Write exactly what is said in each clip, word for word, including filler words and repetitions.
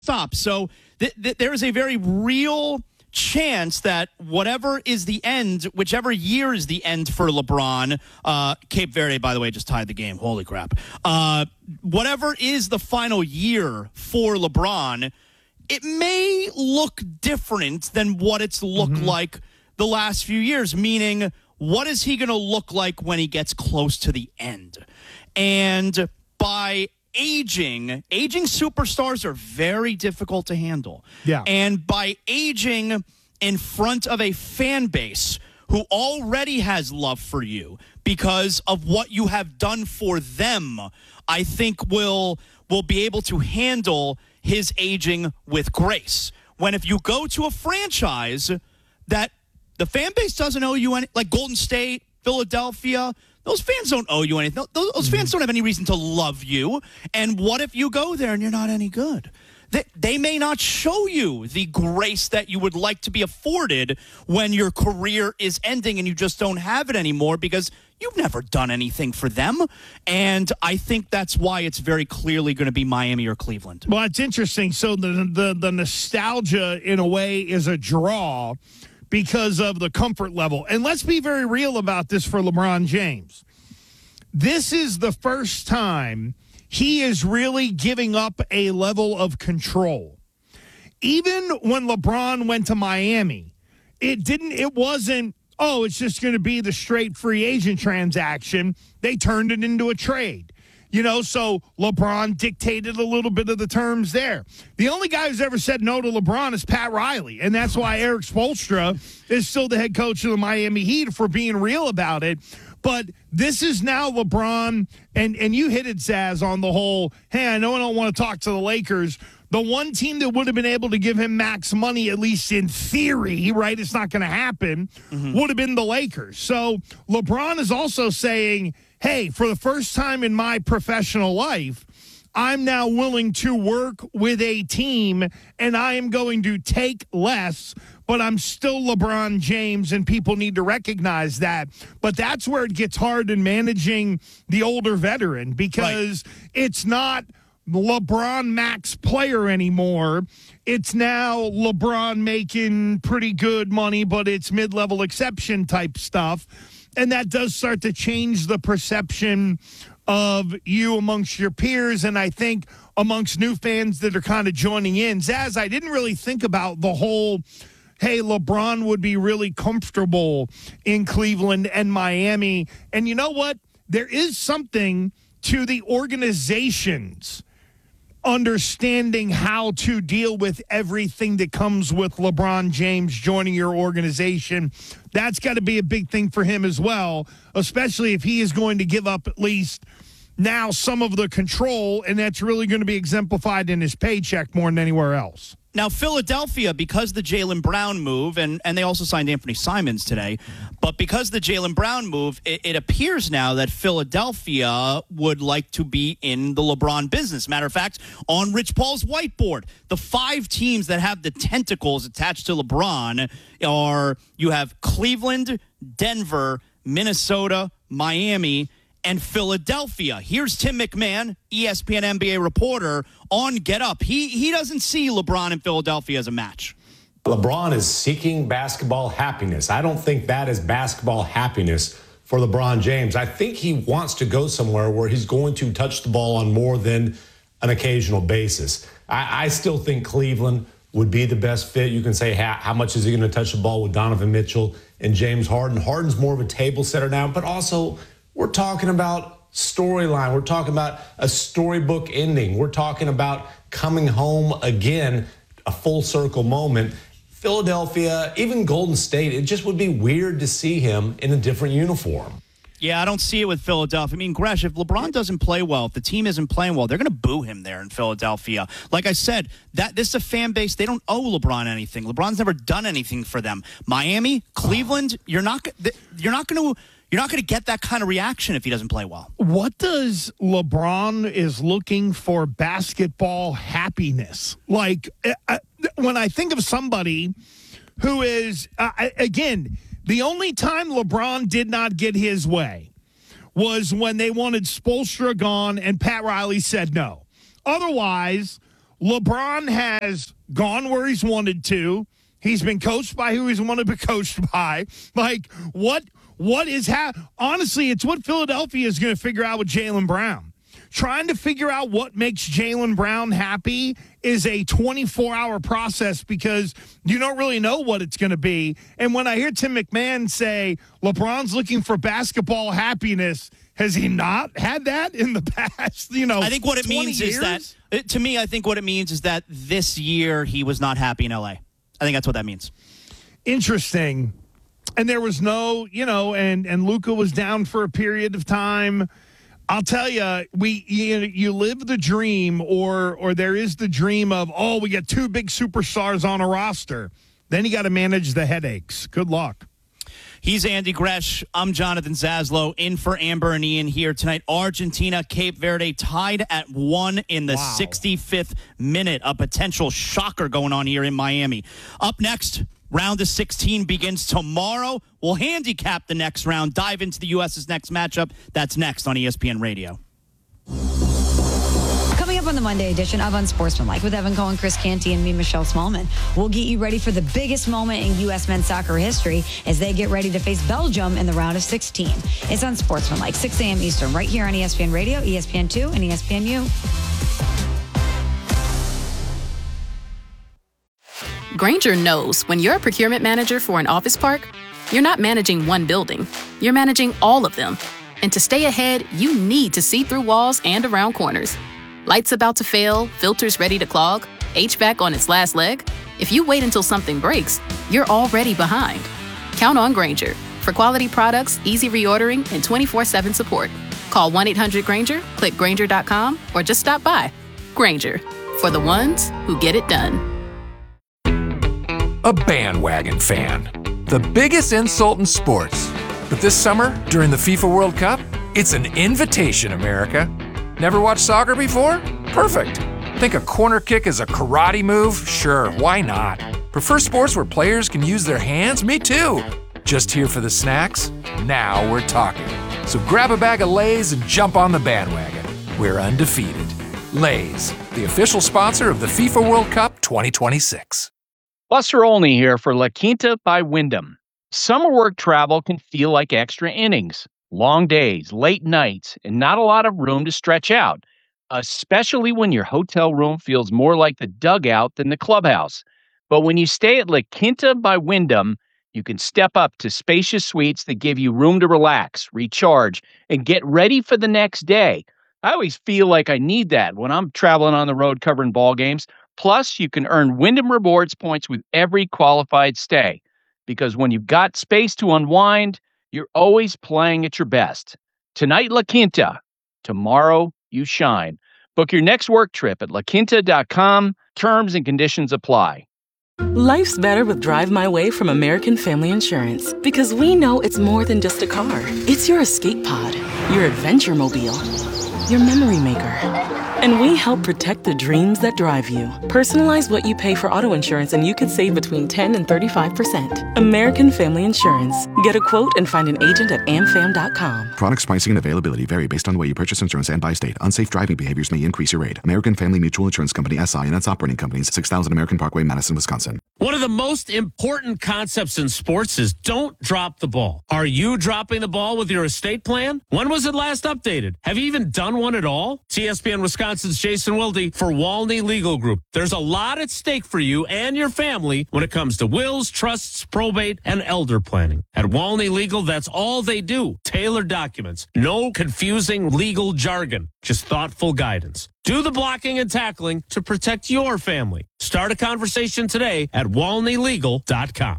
Stop. So th- th- there is a very real chance that whatever is the end, whichever year is the end for LeBron, uh, Cape Verde, by the way, just tied the game. Holy crap. Uh, whatever is the final year for LeBron, it may look different than what it's looked mm-hmm. like the last few years, meaning what is he going to look like when he gets close to the end? And by aging, aging superstars are very difficult to handle. Yeah. And by aging in front of a fan base who already has love for you because of what you have done for them, I think will will be able to handle his aging with grace. When if you go to a franchise that the fan base doesn't owe you any, like Golden State, Philadelphia, those fans don't owe you anything. Those, those fans don't have any reason to love you. And what if you go there and you're not any good? They, they may not show you the grace that you would like to be afforded when your career is ending and you just don't have it anymore because you've never done anything for them. And I think that's why it's very clearly going to be Miami or Cleveland. Well, it's interesting. So the, the, the nostalgia, in a way, is a draw because of the comfort level. And let's be very real about this for LeBron James. This is the first time he is really giving up a level of control. Even when LeBron went to Miami, it didn't, it wasn't, oh, it's just going to be the straight free agent transaction. They turned it into a trade. You know, so LeBron dictated a little bit of the terms there. The only guy who's ever said no to LeBron is Pat Riley, and that's why Eric Spoelstra is still the head coach of the Miami Heat, if we're being real about it. But this is now LeBron, and, and you hit it, Zaz, on the whole, hey, I know I don't want to talk to the Lakers. The one team that would have been able to give him max money, at least in theory, right, it's not going to happen, mm-hmm. would have been the Lakers. So LeBron is also saying, hey, for the first time in my professional life, I'm now willing to work with a team, and I am going to take less, but I'm still LeBron James, and people need to recognize that. But that's where it gets hard in managing the older veteran, because right. it's not LeBron max player anymore. It's now LeBron making pretty good money, but it's mid-level exception type stuff. And that does start to change the perception of you amongst your peers, and I think amongst new fans that are kind of joining in. Zaz, I didn't really think about the whole, hey, LeBron would be really comfortable in Cleveland and Miami. And you know what? There is something to the organizations understanding how to deal with everything that comes with LeBron James joining your organization. That's got to be a big thing for him as well, especially if he is going to give up at least now some of the control, and that's really going to be exemplified in his paycheck more than anywhere else. Now, Philadelphia, because the Jaylen Brown move, and, and they also signed Anthony Simons today, but because the Jaylen Brown move, it, it appears now that Philadelphia would like to be in the LeBron business. Matter of fact, on Rich Paul's whiteboard, the five teams that have the tentacles attached to LeBron are, you have Cleveland, Denver, Minnesota, Miami, and Philadelphia. Here's Tim McMahon, E S P N N B A reporter, on Get Up. He he doesn't see LeBron and Philadelphia as a match. LeBron is seeking basketball happiness. I don't think that is basketball happiness for LeBron James. I think he wants to go somewhere where he's going to touch the ball on more than an occasional basis. I, I still think Cleveland would be the best fit. You can say, how, how much is he going to touch the ball with Donovan Mitchell and James Harden? Harden's more of a table setter now, but also we're talking about storyline. We're talking about a storybook ending. We're talking about coming home again, a full circle moment. Philadelphia, even Golden State, it just would be weird to see him in a different uniform. Yeah, I don't see it with Philadelphia. I mean, Gresh, if LeBron doesn't play well, if the team isn't playing well, they're going to boo him there in Philadelphia. Like I said, that this is a fan base. They don't owe LeBron anything. LeBron's never done anything for them. Miami, Cleveland, you're not you're not going to You're not going to get that kind of reaction if he doesn't play well. What does LeBron is looking for basketball happiness? Like, uh, when I think of somebody who is, uh, again, the only time LeBron did not get his way was when they wanted Spoelstra gone and Pat Riley said no. Otherwise, LeBron has gone where he's wanted to. He's been coached by who he's wanted to be coached by. Like, what what is ha- honestly, it's what Philadelphia is going to figure out with Jaylen Brown. Trying to figure out what makes Jaylen Brown happy is a twenty-four hour process because you don't really know what it's going to be. And when I hear Tim McMahon say LeBron's looking for basketball happiness, has he not had that in the past? You know, I think what it means years? is that, it, to me, I think what it means is that this year he was not happy in L A. I think that's what that means. Interesting. And there was no, you know, and, and Luka was down for a period of time. I'll tell you, we you, you live the dream, or or there is the dream of, oh, we got two big superstars on a roster. Then you got to manage the headaches. Good luck. He's Andy Gresh. I'm Jonathan Zaslow, in for Amber and Ian here tonight. Argentina, Cape Verde tied at one in the wow. sixty-fifth minute. A potential shocker going on here in Miami. Up next, round of sixteen begins tomorrow. We'll handicap the next round, dive into the U S's next matchup. That's next on E S P N Radio. Coming up on the Monday edition of Unsportsmanlike with Evan Cohen, Chris Canty, and me, Michelle Smallman. We'll get you ready for the biggest moment in U S men's soccer history as they get ready to face Belgium in the round of sixteen. It's Unsportsmanlike, six a.m. Eastern, right here on E S P N Radio, E S P N two, and E S P N U. Grainger knows when you're a procurement manager for an office park, you're not managing one building, you're managing all of them. And to stay ahead, you need to see through walls and around corners. Lights about to fail, filters ready to clog, H V A C on its last leg. If you wait until something breaks, you're already behind. Count on Grainger for quality products, easy reordering, and twenty-four seven support. Call one eight hundred Grainger, click Grainger dot com, or just stop by. Grainger, for the ones who get it done. A bandwagon fan. The biggest insult in sports. But this summer, during the FIFA World Cup, it's an invitation, America. Never watched soccer before? Perfect. Think a corner kick is a karate move? Sure, why not? Prefer sports where players can use their hands? Me too. Just here for the snacks? Now we're talking. So grab a bag of Lay's and jump on the bandwagon. We're undefeated. Lay's, the official sponsor of the FIFA World Cup twenty twenty-six. Buster Olney here for La Quinta by Wyndham. Summer work travel can feel like extra innings. Long days, late nights, and not a lot of room to stretch out, especially when your hotel room feels more like the dugout than the clubhouse. But when you stay at La Quinta by Wyndham, you can step up to spacious suites that give you room to relax, recharge, and get ready for the next day. I always feel like I need that when I'm traveling on the road covering ball games. Plus, you can earn Wyndham Rewards points with every qualified stay. Because when you've got space to unwind, you're always playing at your best. Tonight, La Quinta. Tomorrow, you shine. Book your next work trip at la quinta dot com. Terms and conditions apply. Life's better with Drive My Way from American Family Insurance. Because we know it's more than just a car. It's your escape pod, your adventure mobile, your memory maker. And we help protect the dreams that drive you. Personalize what you pay for auto insurance and you could save between ten and thirty-five percent. American Family Insurance. Get a quote and find an agent at a m fam dot com. Products, pricing, and availability vary based on the way you purchase insurance and by state. Unsafe driving behaviors may increase your rate. American Family Mutual Insurance Company, S I and its operating companies, six thousand American Parkway, Madison, Wisconsin. One of the most important concepts in sports is don't drop the ball. Are you dropping the ball with your estate plan? When was it last updated? Have you even done one at all? It's E S P N Wisconsin's Jason Wilde for Walney Legal Group. There's a lot at stake for you and your family when it comes to wills, trusts, probate, and elder planning. At Walney Legal, that's all they do. Tailored documents. No confusing legal jargon. Just thoughtful guidance. Do the blocking and tackling to protect your family. Start a conversation today at walney legal dot com.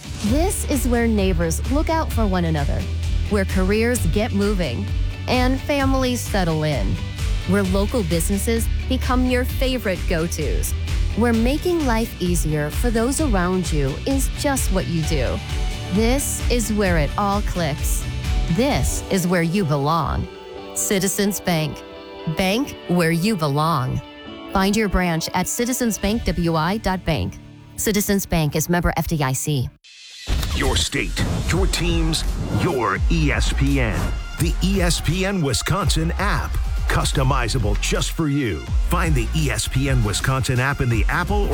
This is where neighbors look out for one another, where careers get moving, and families settle in, where local businesses become your favorite go-tos, where making life easier for those around you is just what you do. This is where it all clicks. This is where you belong. Citizens Bank. Bank where you belong. Find your branch at citizens bank w i dot bank. Citizens Bank is member F D I C. Your state, your teams, your E S P N. The E S P N Wisconsin app. customizable just for you. Find the E S P N Wisconsin app in the Apple